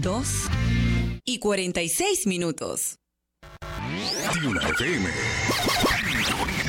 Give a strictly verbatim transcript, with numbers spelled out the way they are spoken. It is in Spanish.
dos y cuarenta y seis minutos. Tiuna F M.